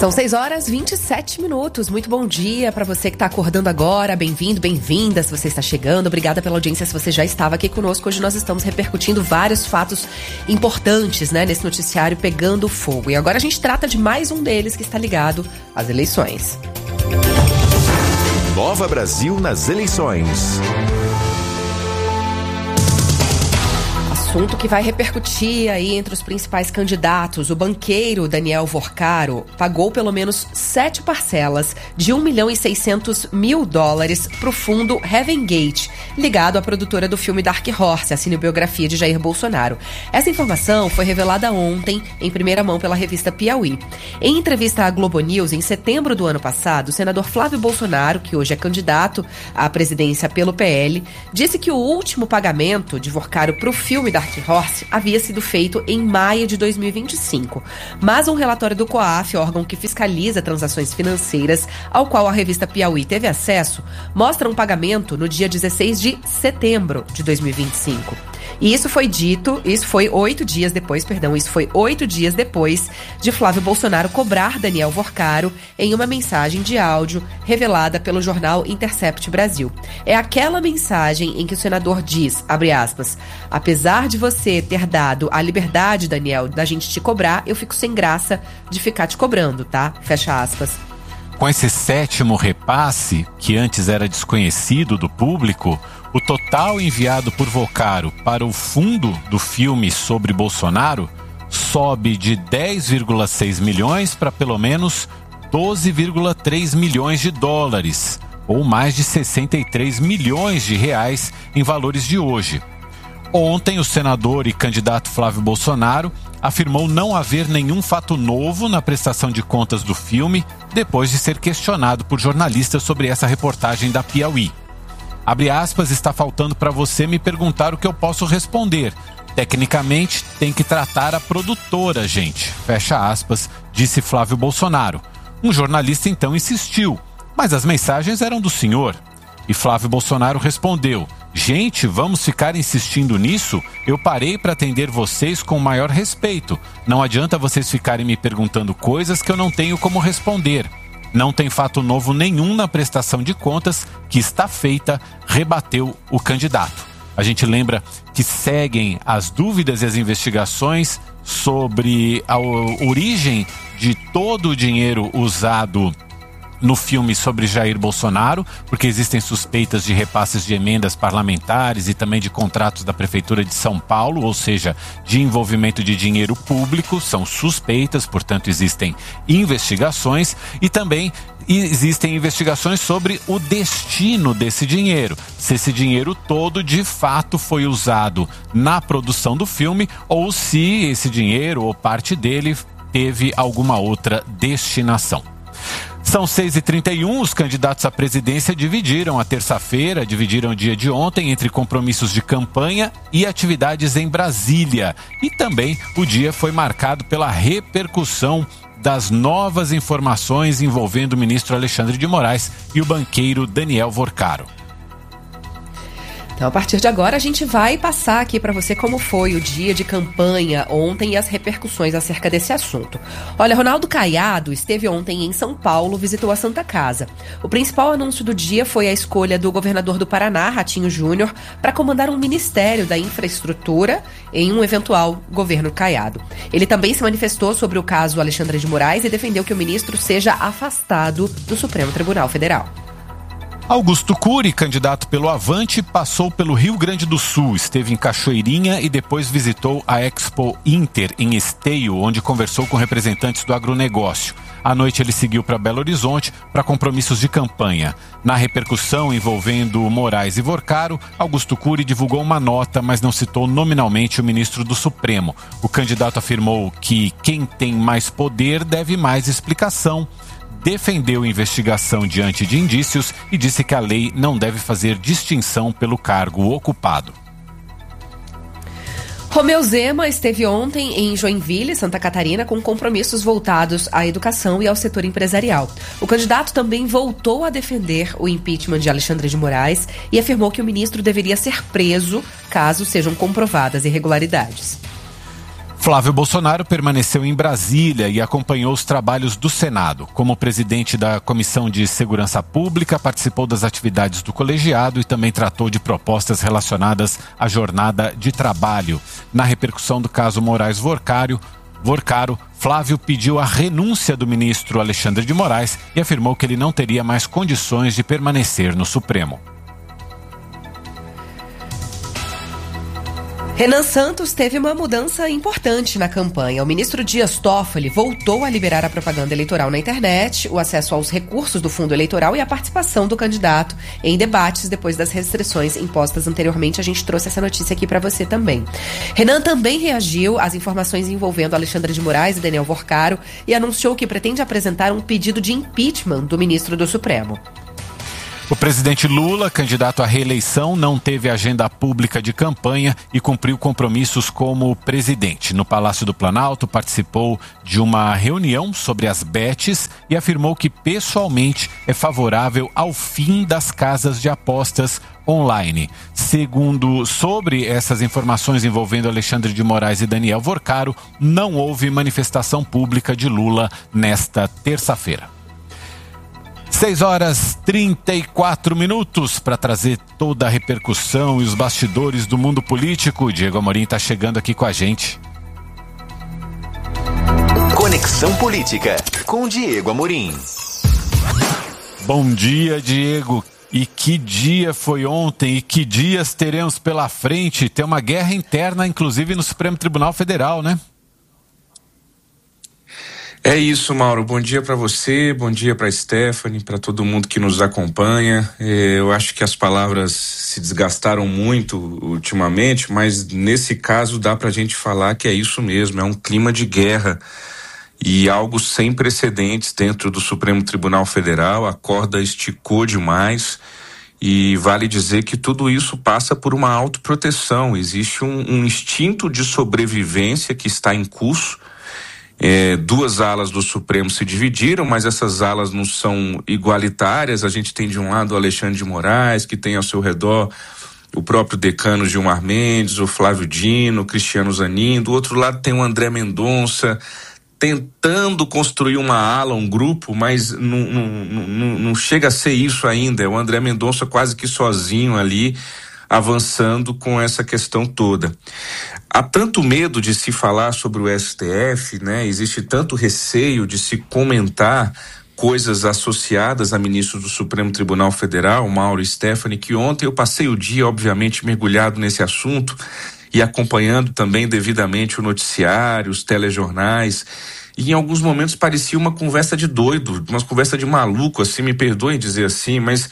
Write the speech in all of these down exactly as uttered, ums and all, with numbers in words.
São seis horas e vinte e sete minutos. Muito bom dia para você que está acordando agora. Bem-vindo, bem-vinda se você está chegando. Obrigada pela audiência se você já estava aqui conosco. Hoje nós estamos repercutindo vários fatos importantes, né, nesse noticiário pegando fogo. E agora a gente trata de mais um deles que está ligado às eleições. Nova Brasil nas eleições. Assunto que vai repercutir aí entre os principais candidatos. O banqueiro Daniel Vorcaro pagou pelo menos sete parcelas de um milhão e seiscentos mil dólares para o fundo Heaven Gate, ligado à produtora do filme Dark Horse, a cinebiografia de Jair Bolsonaro. Essa informação foi revelada ontem, em primeira mão, pela revista Piauí. Em entrevista à Globo News, em setembro do ano passado, o senador Flávio Bolsonaro, que hoje é candidato à presidência pelo P L, disse que o último pagamento de Vorcaro para o filme Dark Horse havia sido feito em maio de dois mil e vinte e cinco. Mas um relatório do COAF, órgão que fiscaliza transações financeiras, ao qual a revista Piauí teve acesso, mostra um pagamento no dia dezesseis de setembro de dois mil e vinte e cinco. E isso foi dito, isso foi oito dias depois, perdão, isso foi oito dias depois de Flávio Bolsonaro cobrar Daniel Vorcaro em uma mensagem de áudio revelada pelo jornal Intercept Brasil. É aquela mensagem em que o senador diz, abre aspas, apesar de você ter dado a liberdade, Daniel, da gente te cobrar, eu fico sem graça de ficar te cobrando, tá? Fecha aspas. Com esse sétimo repasse, que antes era desconhecido do público, o total enviado por Vorcaro para o fundo do filme sobre Bolsonaro sobe de dez vírgula seis milhões para pelo menos doze vírgula três milhões de dólares, ou mais de sessenta e três milhões de reais em valores de hoje. Ontem, o senador e candidato Flávio Bolsonaro afirmou não haver nenhum fato novo na prestação de contas do filme, depois de ser questionado por jornalistas sobre essa reportagem da Piauí. Abre aspas, está faltando para você me perguntar o que eu posso responder. Tecnicamente, tem que tratar a produtora, gente. Fecha aspas, disse Flávio Bolsonaro. Um jornalista então insistiu, mas as mensagens eram do senhor. E Flávio Bolsonaro respondeu, gente, vamos ficar insistindo nisso? Eu parei para atender vocês com o maior respeito. Não adianta vocês ficarem me perguntando coisas que eu não tenho como responder. Não tem fato novo nenhum na prestação de contas que está feita, rebateu o candidato. A gente lembra que seguem as dúvidas e as investigações sobre a origem de todo o dinheiro usado no filme sobre Jair Bolsonaro, porque existem suspeitas de repasses de emendas parlamentares e também de contratos da Prefeitura de São Paulo, ou seja, de envolvimento de dinheiro público, são suspeitas, portanto existem investigações e também existem investigações sobre o destino desse dinheiro, se esse dinheiro todo de fato foi usado na produção do filme ou se esse dinheiro ou parte dele teve alguma outra destinação. São seis e trinta e um, os candidatos à presidência dividiram a terça-feira, dividiram o dia de ontem entre compromissos de campanha e atividades em Brasília. E também o dia foi marcado pela repercussão das novas informações envolvendo o ministro Alexandre de Moraes e o banqueiro Daniel Vorcaro. Então, a partir de agora, a gente vai passar aqui para você como foi o dia de campanha ontem e as repercussões acerca desse assunto. Olha, Ronaldo Caiado esteve ontem em São Paulo, visitou a Santa Casa. O principal anúncio do dia foi a escolha do governador do Paraná, Ratinho Júnior, para comandar um Ministério da Infraestrutura em um eventual governo Caiado. Ele também se manifestou sobre o caso Alexandre de Moraes e defendeu que o ministro seja afastado do Supremo Tribunal Federal. Augusto Cury, candidato pelo Avante, passou pelo Rio Grande do Sul, esteve em Cachoeirinha e depois visitou a Expo Inter em Esteio, onde conversou com representantes do agronegócio. À noite ele seguiu para Belo Horizonte para compromissos de campanha. Na repercussão envolvendo Moraes e Vorcaro, Augusto Cury divulgou uma nota, mas não citou nominalmente o ministro do Supremo. O candidato afirmou que quem tem mais poder deve mais explicação. Defendeu investigação diante de indícios e disse que a lei não deve fazer distinção pelo cargo ocupado. Romeu Zema esteve ontem em Joinville, Santa Catarina, com compromissos voltados à educação e ao setor empresarial. O candidato também voltou a defender o impeachment de Alexandre de Moraes e afirmou que o ministro deveria ser preso caso sejam comprovadas irregularidades. Flávio Bolsonaro permaneceu em Brasília e acompanhou os trabalhos do Senado. Como presidente da Comissão de Segurança Pública, participou das atividades do colegiado e também tratou de propostas relacionadas à jornada de trabalho. Na repercussão do caso Moraes Vorcário, Vorcaro, Flávio pediu a renúncia do ministro Alexandre de Moraes e afirmou que ele não teria mais condições de permanecer no Supremo. Renan Santos teve uma mudança importante na campanha. O ministro Dias Toffoli voltou a liberar a propaganda eleitoral na internet, o acesso aos recursos do fundo eleitoral e a participação do candidato em debates depois das restrições impostas anteriormente. A gente trouxe essa notícia aqui para você também. Renan também reagiu às informações envolvendo Alexandre de Moraes e Daniel Vorcaro e anunciou que pretende apresentar um pedido de impeachment do ministro do Supremo. O presidente Lula, candidato à reeleição, não teve agenda pública de campanha e cumpriu compromissos como presidente. No Palácio do Planalto, participou de uma reunião sobre as betes e afirmou que pessoalmente é favorável ao fim das casas de apostas online. Segundo, sobre essas informações envolvendo Alexandre de Moraes e Daniel Vorcaro, não houve manifestação pública de Lula nesta terça-feira. seis horas e trinta e quatro minutos para trazer toda a repercussão e os bastidores do mundo político. O Diego Amorim está chegando aqui com a gente. Conexão Política com Diego Amorim. Bom dia, Diego. E que dia foi ontem e que dias teremos pela frente? Tem uma guerra interna, inclusive no Supremo Tribunal Federal, né? É isso, Mauro. Bom dia para você, bom dia para Stephanie, para todo mundo que nos acompanha. Eu acho que as palavras se desgastaram muito ultimamente, mas nesse caso dá para a gente falar que é isso mesmo, é um clima de guerra e algo sem precedentes dentro do Supremo Tribunal Federal. A corda esticou demais e vale dizer que tudo isso passa por uma autoproteção. Existe um, um instinto de sobrevivência que está em curso. É, duas alas do Supremo se dividiram, mas essas alas não são igualitárias. A gente tem de um lado o Alexandre de Moraes, que tem ao seu redor o próprio decano Gilmar Mendes, o Flávio Dino, o Cristiano Zanin. Do outro lado tem o André Mendonça, tentando construir uma ala, um grupo, mas não, não, não, não chega a ser isso ainda. É o André Mendonça quase que sozinho ali, avançando com essa questão toda. Há tanto medo de se falar sobre o S T F, né? Existe tanto receio de se comentar coisas associadas a ministros do Supremo Tribunal Federal, Mauro e Stephanie, que ontem eu passei o dia, obviamente, mergulhado nesse assunto e acompanhando também devidamente o noticiário, os telejornais. E em alguns momentos parecia uma conversa de doido, uma conversa de maluco, assim, me perdoem dizer assim, mas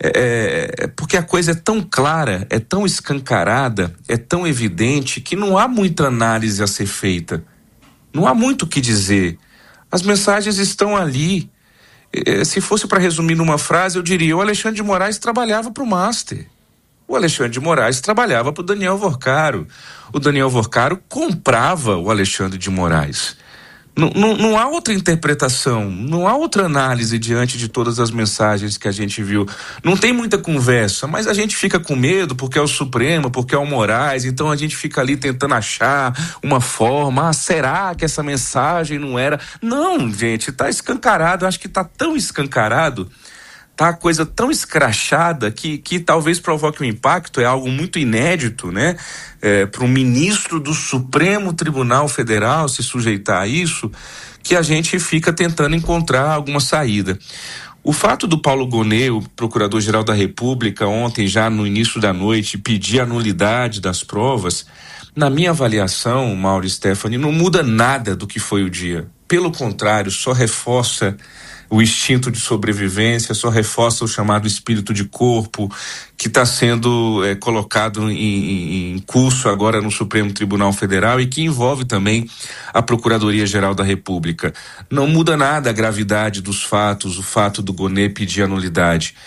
é, é porque a coisa é tão clara, é tão escancarada, é tão evidente que não há muita análise a ser feita. Não há muito o que dizer. As mensagens estão ali. É, se fosse para resumir numa frase, eu diria: o Alexandre de Moraes trabalhava para o Master. O Alexandre de Moraes trabalhava para o Daniel Vorcaro. O Daniel Vorcaro comprava o Alexandre de Moraes. Não, não, não há outra interpretação, não há outra análise diante de todas as mensagens que a gente viu. Não tem muita conversa, mas a gente fica com medo porque é o Supremo, porque é o Moraes, então a gente fica ali tentando achar uma forma. Ah, será que essa mensagem não era? Não, gente, tá escancarado, acho que tá tão escancarado, tá a coisa tão escrachada que, que talvez provoque um impacto. É algo muito inédito, né? É, para um ministro do Supremo Tribunal Federal se sujeitar a isso, que a gente fica tentando encontrar alguma saída. O fato do Paulo Gonet, o Procurador-Geral da República, ontem, já no início da noite, pedir a nulidade das provas, na minha avaliação, Mauro e Stephanie, não muda nada do que foi o dia. Pelo contrário, só reforça o instinto de sobrevivência, só reforça o chamado espírito de corpo que está sendo é, colocado em, em curso agora no Supremo Tribunal Federal e que envolve também a Procuradoria-Geral da República. Não muda nada a gravidade dos fatos, o fato do Gonet pedir a nulidade.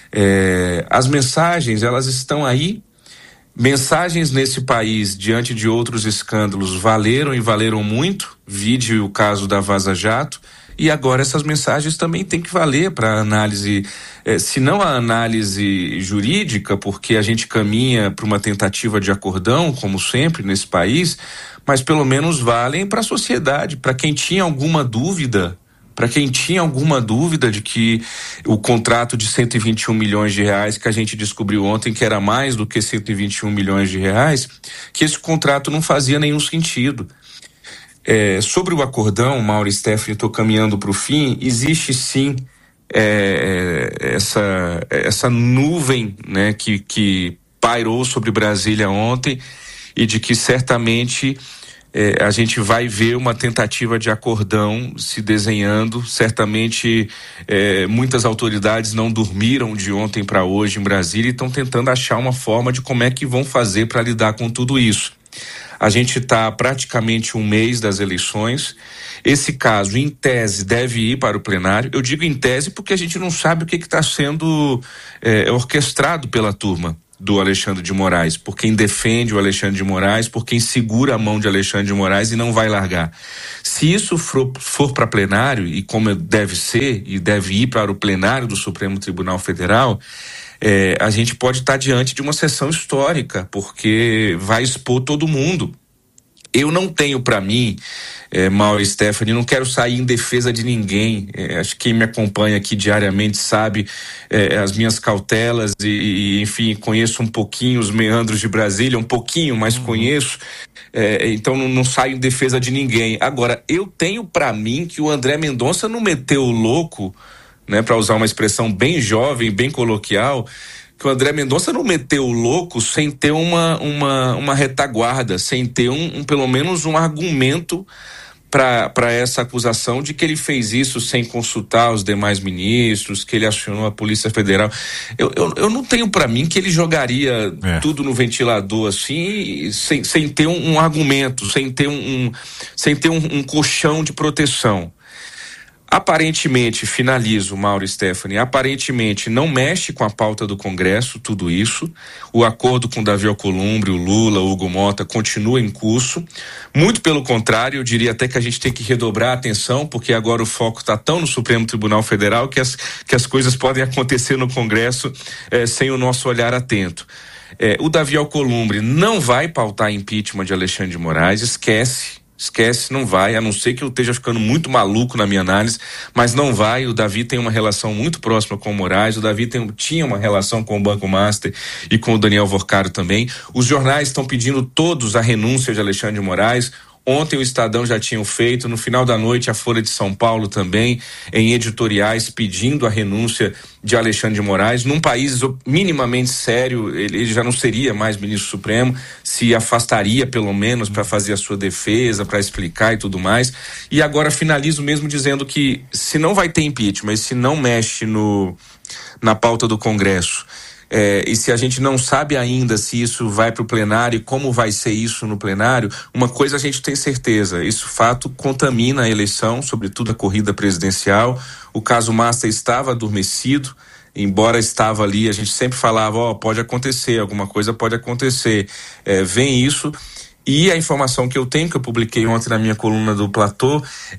É, as mensagens, elas estão aí. Mensagens nesse país, diante de outros escândalos, valeram e valeram muito. vide o caso da Vaza Jato, e agora essas mensagens também têm que valer para análise, eh, se não a análise jurídica, porque a gente caminha para uma tentativa de acordão, como sempre nesse país, mas pelo menos valem para a sociedade, para quem tinha alguma dúvida, para quem tinha alguma dúvida de que o contrato de cento e vinte e um milhões de reais que a gente descobriu ontem, que era mais do que cento e vinte e um milhões de reais, que esse contrato não fazia nenhum sentido. É, sobre o acordão, Mauro e Stephanie, estou caminhando para o fim, existe sim é, essa, essa nuvem, né, que, que pairou sobre Brasília ontem, e de que certamente é, a gente vai ver uma tentativa de acordão se desenhando. Certamente é, muitas autoridades não dormiram de ontem para hoje em Brasília e estão tentando achar uma forma de como é que vão fazer para lidar com tudo isso. A gente está praticamente um mês das eleições. Esse caso, em tese, deve ir para o plenário. Eu digo em tese porque a gente não sabe o que está sendo é, orquestrado pela turma do Alexandre de Moraes, por quem defende o Alexandre de Moraes, por quem segura a mão de Alexandre de Moraes e não vai largar. Se isso for, for para plenário, e como deve ser, e deve ir para o plenário do Supremo Tribunal Federal, É, a gente pode estar diante de uma sessão histórica, porque vai expor todo mundo. Eu não tenho para mim, é, Mauro e Stephanie, não quero sair em defesa de ninguém. É, acho que quem me acompanha aqui diariamente sabe é, as minhas cautelas e, e, enfim, conheço um pouquinho os meandros de Brasília, um pouquinho, mas uhum. conheço. É, então não, não saio em defesa de ninguém. Agora, eu tenho para mim que o André Mendonça não meteu o louco, né, para usar uma expressão bem jovem, bem coloquial, que o André Mendonça não meteu o louco sem ter uma, uma, uma retaguarda, sem ter um, um pelo menos um argumento para essa acusação de que ele fez isso sem consultar os demais ministros, que ele acionou a Polícia Federal. Eu, eu, eu não tenho para mim que ele jogaria é. tudo no ventilador assim, sem, sem ter um, um argumento, sem ter um, um, sem ter um, um colchão de proteção. Aparentemente, finalizo, Mauro e Stephanie, aparentemente não mexe com a pauta do Congresso, tudo isso. O acordo com Davi Alcolumbre, o Lula, o Hugo Mota continua em curso. Muito pelo contrário, eu diria até que a gente tem que redobrar a atenção, porque agora o foco está tão no Supremo Tribunal Federal que as, que as coisas podem acontecer no Congresso eh, sem o nosso olhar atento. Eh, o Davi Alcolumbre não vai pautar impeachment de Alexandre de Moraes, esquece. Esquece, não vai, a não ser que eu esteja ficando muito maluco na minha análise, mas não vai. O Davi tem uma relação muito próxima com o Moraes, o Davi tem, tinha uma relação com o Banco Master e com o Daniel Vorcaro também. Os jornais estão pedindo todos a renúncia de Alexandre de Moraes. Ontem o Estadão já tinha feito, no final da noite a Folha de São Paulo também, em editoriais pedindo a renúncia de Alexandre de Moraes. Num país minimamente sério, ele já não seria mais ministro supremo, se afastaria pelo menos para fazer a sua defesa, para explicar e tudo mais. E agora finalizo mesmo dizendo que se não vai ter impeachment, mas se não mexe no, na pauta do Congresso, É, e se a gente não sabe ainda se isso vai para o plenário e como vai ser isso no plenário, uma coisa a gente tem certeza: isso fato contamina a eleição, sobretudo a corrida presidencial. O caso Master estava adormecido, embora estava ali, a gente sempre falava, ó, oh, pode acontecer, alguma coisa pode acontecer. É, vem isso, e a informação que eu tenho, que eu publiquei ontem na minha coluna do Platô,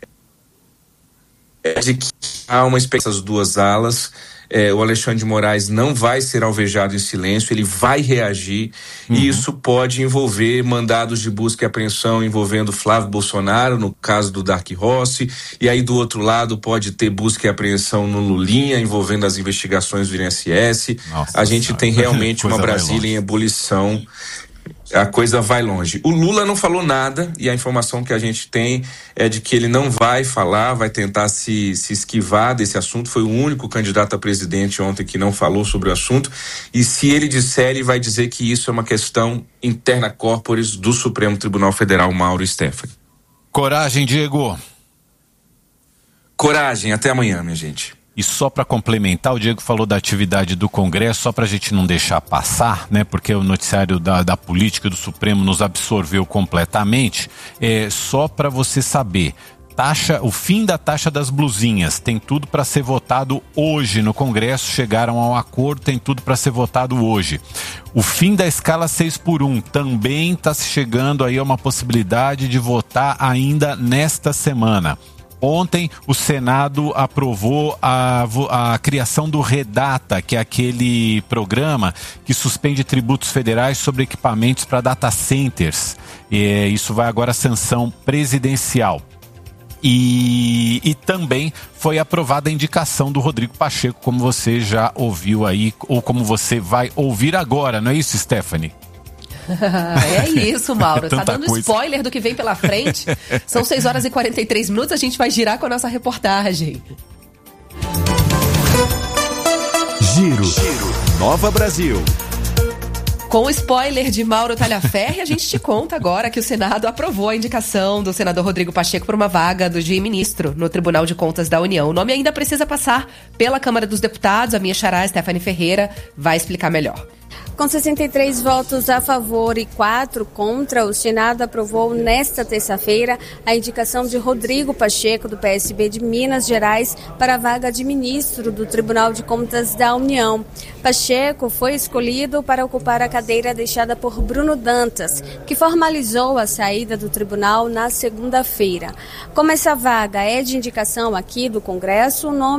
é de que há uma expectativa das duas alas. É, o Alexandre de Moraes não vai ser alvejado em silêncio, ele vai reagir, uhum. e isso pode envolver mandados de busca e apreensão envolvendo Flávio Bolsonaro, no caso do Dark Rossi, e aí do outro lado pode ter busca e apreensão no Lulinha, envolvendo as investigações do I N S S. Nossa, a gente senhora. Tem realmente uma Brasília em ebulição. A coisa vai longe. O Lula não falou nada, e a informação que a gente tem é de que ele não vai falar, vai tentar se, se esquivar desse assunto. Foi o único candidato a presidente ontem que não falou sobre o assunto, e se ele disser, ele vai dizer que isso é uma questão interna corporis do Supremo Tribunal Federal. Mauro e Stephanie. Coragem, Diego. Coragem, até amanhã, minha gente. E só para complementar, o Diego falou da atividade do Congresso, só para a gente não deixar passar, né? Porque o noticiário da, da política do Supremo nos absorveu completamente. É, só para você saber, taxa, o fim da taxa das blusinhas. Tem tudo para ser votado hoje no Congresso. Chegaram a um acordo, tem tudo para ser votado hoje. O fim da escala seis por um também está chegando aí a uma possibilidade de votar ainda nesta semana. Ontem, o Senado aprovou a, a criação do Redata, que é aquele programa que suspende tributos federais sobre equipamentos para data centers. E isso vai agora à sanção presidencial. E, e também foi aprovada a indicação do Rodrigo Pacheco, como você já ouviu aí, ou como você vai ouvir agora, não é isso, Stephanie? É isso, Mauro. Tá dando coisa. Spoiler do que vem pela frente. São seis horas e quarenta e três minutos, a gente vai girar com a nossa reportagem. Giro, Giro. Nova Brasil. Com o spoiler de Mauro Talhaferri, a gente te conta agora que o Senado aprovou a indicação do senador Rodrigo Pacheco por uma vaga do de ministro no Tribunal de Contas da União. O nome ainda precisa passar pela Câmara dos Deputados. A minha xará, Stephanie Ferreira, vai explicar melhor. Com sessenta e três votos a favor e quatro contra, o Senado aprovou nesta terça-feira a indicação de Rodrigo Pacheco, do P S B de Minas Gerais, para a vaga de ministro do Tribunal de Contas da União. Pacheco foi escolhido para ocupar a cadeira deixada por Bruno Dantas, que formalizou a saída do tribunal na segunda-feira. Como essa vaga é de indicação aqui do Congresso, o nome